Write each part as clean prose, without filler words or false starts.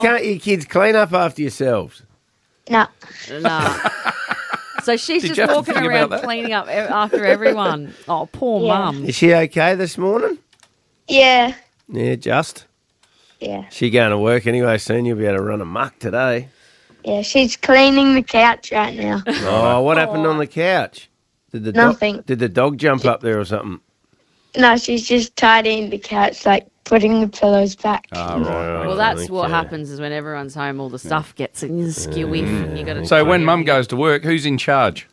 Can't you kids clean up after yourselves? No. No. So she's Did you just have to walking think about around that? cleaning up after everyone. Oh, poor Yeah. mum. Is she okay this morning? Yeah. Yeah, just. Yeah. She going to work anyway soon. You'll be able to run amok today. Yeah, she's cleaning the couch right now. Oh, what happened on the couch? Did the Nothing. Did the dog jump up there or something? No, she's just tidying the couch, like putting the pillows back. Oh, right. Well, that's what Okay. happens is when everyone's home, all the stuff gets skewy. And you got to. So when Mum goes to work, who's in charge?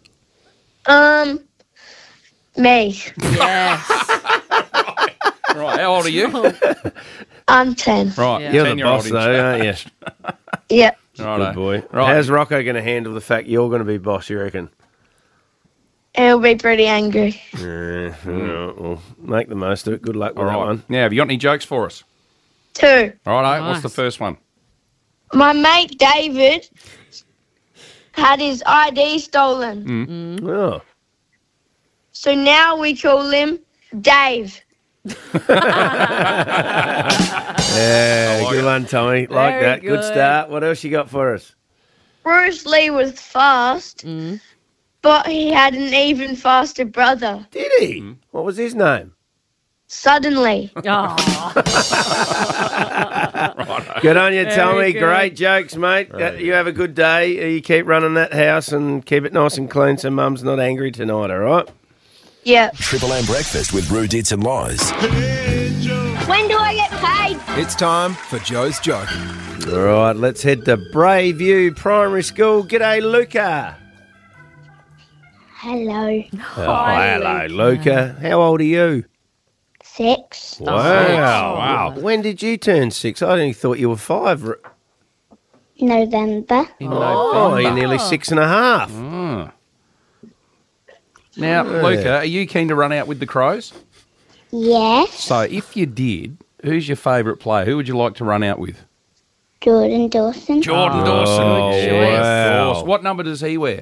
Me. Yes. Right. How old are you? I'm 10. Right. Yeah. You're the 10-year-old boss, in though, charge. aren't you? Yep. Righto. Good boy. Right. How's Rocco going to handle the fact you're going to be boss, you reckon? He'll be pretty angry. Yeah, all right, well, make the most of it. Good luck with All that right. one. Now, have you got any jokes for us? 2. Righto. What's the Nice. first one? My mate David had his ID stolen. Oh, So now we call him Dave. yeah, like good it. one, Tommy. Like Very that. Good good. start. What else you got for us? Bruce Lee was fast, but he had an even faster brother. Did he? What was his name? Suddenly. Oh, Good on you, Very Tommy. good. Great jokes, mate. You have a good day. You keep running that house and keep it nice and clean so Mum's not angry tonight, all right? Yeah. Triple M breakfast with Rue Dits and Lies. When do I get paid? It's time for Joe's joke. All right, let's head to Brayview Primary School. G'day, Luca. Hello. Hello, Luca. How old are you? 6. Wow. When did you turn 6? I only thought you were 5. November. Oh, you're nearly 6 and a half. Now, Luca, are you keen to run out with the Crows? Yes. So, if you did, who's your favourite player? Who would you like to run out with? Jordan Dawson. Jordan Dawson. Oh, Yes, wow. of course. What number does he wear?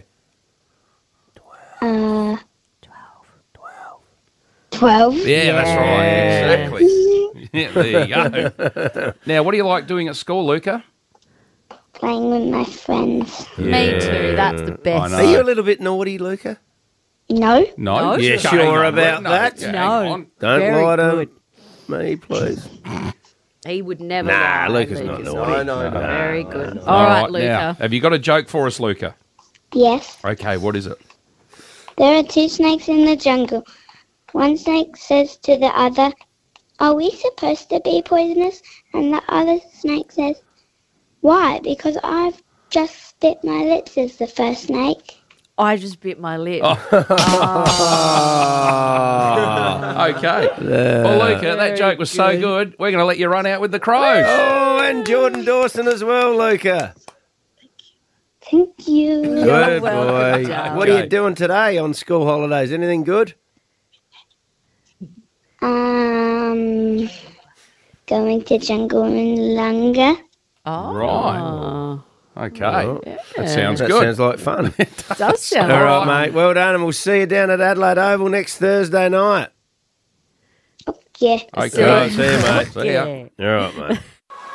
12. Yeah, that's right. Exactly. Yeah, there you go. Now, what do you like doing at school, Luca? Playing with my friends. me too. That's the best. I Are know. you a little bit naughty, Luca? No. No? No? You Hang sure on, about no, that? hang No. on. Don't Very lie to good. me, please. He would never. Nah, lie, Luca's not Lucas. naughty. No. Very good. All right, Luca. Now, have you got a joke for us, Luca? Yes. Okay, what is it? There are 2 snakes in the jungle. One snake says to the other, "Are we supposed to be poisonous?" And the other snake says, "Why? Because I've just bit my lips," says the first snake. I just bit my lip. Okay. Well, Luca, that joke was so good, we're going to let you run out with the Crows. Oh, and Jordan Dawson as well, Luca. Thank you. Good welcome, boy. darling. What are you doing today on school holidays? Anything good? Going to Jungle in Lunga. Oh, Right. Okay. That sounds That good. sounds like fun. does sound All right. right, mate. Well done, and we'll see you down at Adelaide Oval next Thursday night. Yeah. Okay. All right, see you, mate. See ya. Yeah. All right, mate.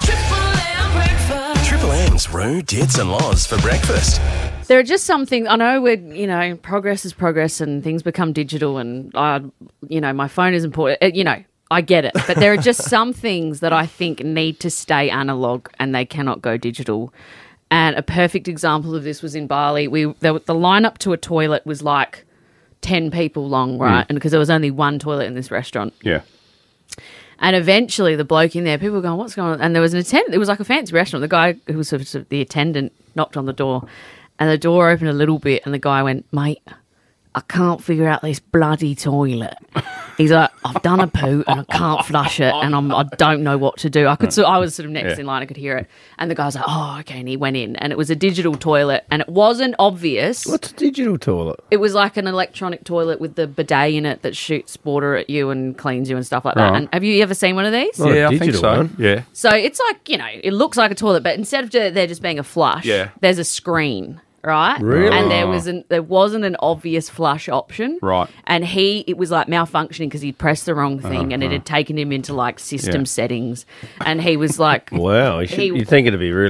Triple M's Rue Dits and Lies for breakfast. There are just some things. I know progress is progress and things become digital and, my phone is important. I get it. But there are just some things that I think need to stay analog and they cannot go digital. And a perfect example of this was in Bali. The lineup to a toilet was like 10 people long, right? And because there was only one toilet in this restaurant. Yeah. And eventually the bloke in there, people were going, what's going on? And there was an attendant. It was like a fancy restaurant. The guy who was sort of the attendant knocked on the door and the door opened a little bit and the guy went, "Mate, I can't figure out this bloody toilet." He's like, "I've done a poo and I can't flush it and I don't know what to do." I was sort of next in line, I could hear it. And the guy was like, "Oh, okay." And he went in and it was a digital toilet and it wasn't obvious. What's a digital toilet? It was like an electronic toilet with the bidet in it that shoots water at you and cleans you and stuff like that. Right. And have you ever seen one of these? Not a Yeah, I think digital so. one. Yeah. So it's like, it looks like a toilet, but instead of there just being a flush, Yeah. there's a screen. right? Really? And there wasn't an obvious flush option. Right. And it was like malfunctioning because he'd pressed the wrong thing and it had taken him into like system settings. And he was like, Wow, you'd think it'd be really